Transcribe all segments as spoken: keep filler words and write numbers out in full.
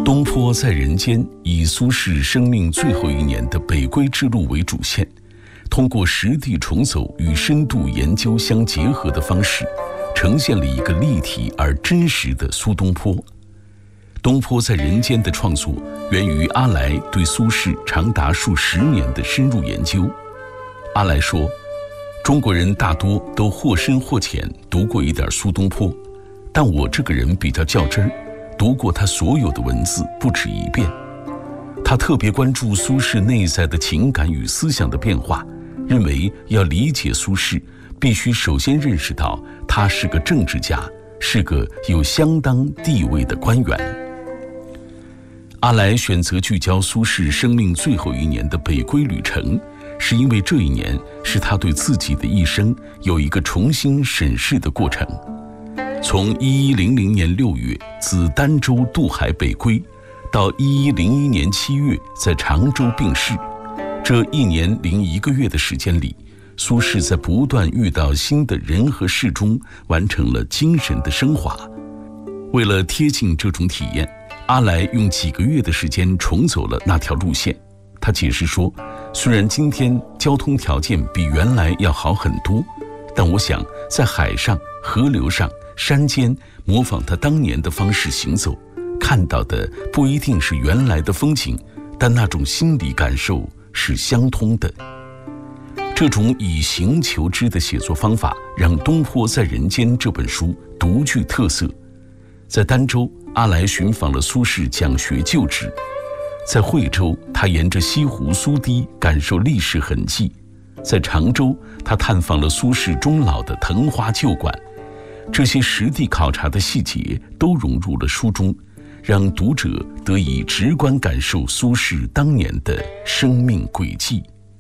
东坡在人间以苏轼生命最后一年的北归之路为主线，通过实地重走与深度研究相结合的方式，呈现了一个立体而真实的苏东坡。东坡在人间的创作源于阿来对苏轼长达数十年的深入研究。阿来说，中国人大多都或深或浅读过一点苏东坡，但我这个人比较较真儿，读过他所有的文字不止一遍。他特别关注苏轼内在的情感与思想的变化，认为要理解苏轼，必须首先认识到他是个政治家，是个有相当地位的官员。阿来选择聚焦苏轼生命最后一年的北归旅程，是因为这一年是他对自己的一生有一个重新审视的过程。从一一零零年六月自儋州渡海北归，到一一零一年七月在常州病逝，这一年零一个月的时间里，苏轼在不断遇到新的人和事中，完成了精神的升华。为了贴近这种体验，阿来用几个月的时间重走了那条路线。他解释说，虽然今天交通条件比原来要好很多，但我想在海上、河流上、山间模仿他当年的方式行走，看到的不一定是原来的风景，但那种心理感受是相通的。这种以形求知的写作方法，让《东坡在人间》这本书独具特色。在儋州，阿来寻访了苏轼讲学旧址；在惠州，他沿着西湖苏堤感受历史痕迹；在常州，他探访了苏轼终老的藤花旧馆。这些实地考察的细节都融入了书中，让读者得以直观感受苏轼当年的生命轨迹。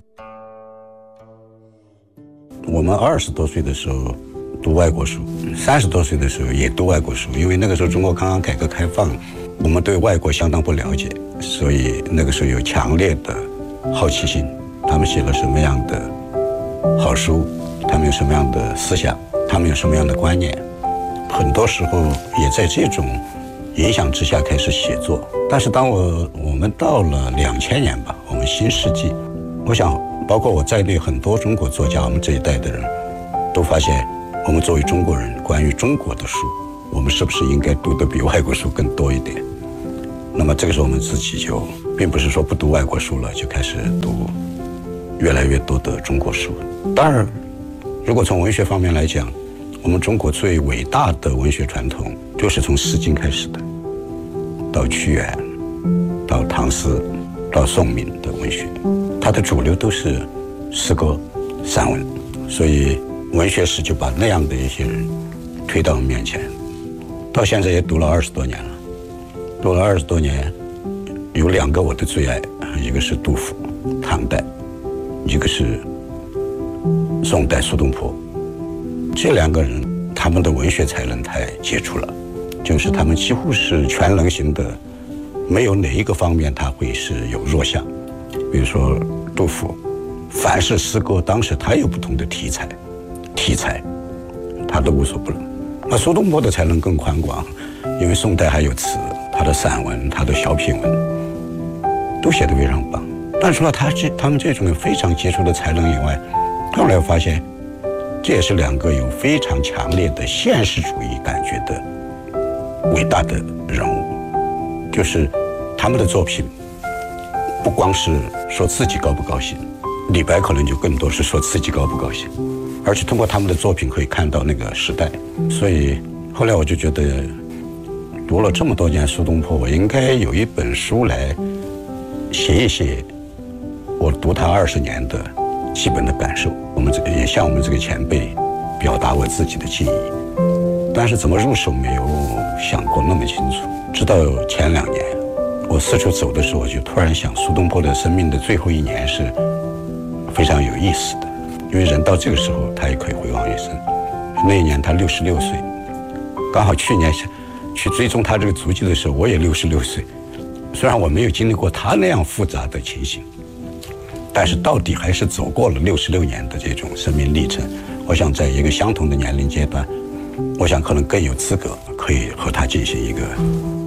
我们二十多岁的时候读外国书，三十多岁的时候也读外国书，因为那个时候中国刚刚改革开放，我们对外国相当不了解，所以那个时候有强烈的好奇心，他们写了什么样的好书，他们有什么样的思想，他们有什么样的观念，很多时候也在这种影响之下开始写作。但是当我我们到了两千年吧，我们新世纪，我想包括我在内很多中国作家，我们这一代的人都发现，我们作为中国人，关于中国的书，我们是不是应该读得比外国书更多一点？那么这个时候我们自己就并不是说不读外国书了，就开始读越来越多的中国书。当然，如果从文学方面来讲，我们中国最伟大的文学传统就是从《诗经》开始的，到屈原，到唐诗，到宋明的文学，它的主流都是诗歌、散文，所以文学史就把那样的一些人推到我们面前。到现在也读了二十多年了，读了二十多年，有两个我的最爱，一个是杜甫，唐代，一个是宋代苏东坡。这两个人他们的文学才能太杰出了，就是他们几乎是全能型的，没有哪一个方面他会是有弱项。比如说杜甫，凡是诗歌，当时他有不同的题材题材他都无所不能。那苏东坡的才能更宽广，因为宋代还有词，他的散文，他的小品文都写得非常棒。但除了他这他们这种非常杰出的才能以外，后来我发现这也是两个有非常强烈的现实主义感觉的伟大的人物，就是他们的作品不光是说自己高不高兴，李白可能就更多是说自己高不高兴，而且通过他们的作品可以看到那个时代。所以后来我就觉得读了这么多年苏东坡，我应该有一本书来写一写我读他二十年的基本的感受，我们这也向我们这个前辈表达我自己的记忆。但是怎么入手没有想过那么清楚，直到前两年我四处走的时候，我就突然想，苏东坡的生命的最后一年是非常有意思的，因为人到这个时候他也可以回望一生。那一年他六十六岁，刚好去年去追踪他这个足迹的时候，我也六十六岁。虽然我没有经历过他那样复杂的情形，但是到底还是走过了六十六年的这种生命历程。我想在一个相同的年龄阶段，我想可能更有资格可以和他进行一个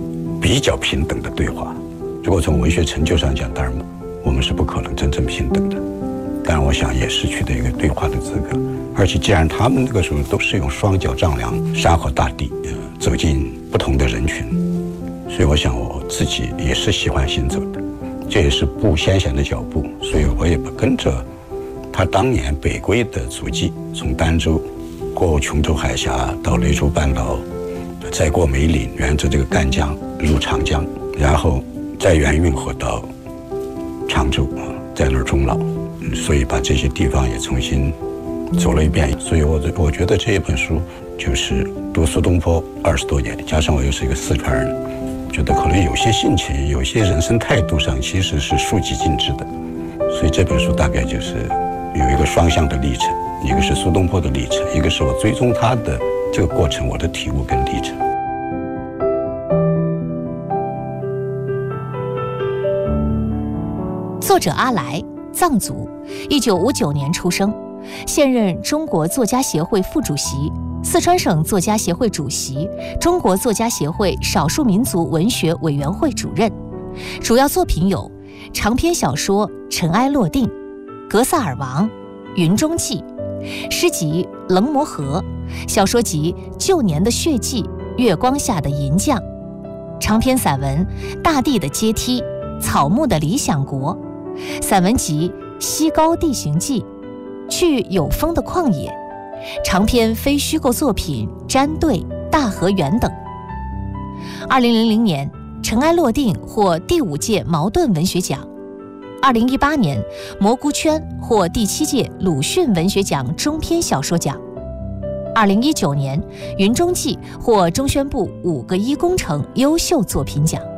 比较平等的对话。如果从文学成就上讲，当然我们是不可能真正平等的，但我想也失去了一个对话的资格。而且既然他们那个时候都是用双脚丈量山河大地，呃，走进不同的人群，所以我想我自己也是喜欢行走的，这也是步先贤的脚步，所以我也不跟着他当年北归的足迹，从儋州过琼州海峡到雷州半岛，再过梅岭，沿着这个赣江入长江，然后再沿运河到常州，在那儿终老。所以把这些地方也重新走了一遍。所以我我觉得这一本书就是读苏东坡二十多年，加上我又是一个四川人，觉得可能有些性情，有些人生态度上其实是书籍尽致的。所以这本书大概就是有一个双向的历程，一个是苏东坡的历程，一个是我追踪他的这个过程，我的体悟跟历程。 作者阿来，藏族，一九五九年出生，现任中国作家协会副主席、四川省作家协会主席、中国作家协会少数民族文学委员会主任。主要作品有长篇小说《尘埃落定》、《格萨尔王》、《云中记》、诗集《棱魔河》、小说集《旧年的血迹》、《月光下的银匠》、长篇散文《大地的阶梯》、《草木的理想国》、散文集《西高地形记》、去有风的旷野、长篇非虚构作品《毡对》、《大河源》等。二零零零年，《尘埃落定》获第五届茅盾文学奖。二零一八年，《蘑菇圈》获第七届鲁迅文学奖中篇小说奖。二零一九年，《云中记》获中宣部五个一工程优秀作品奖。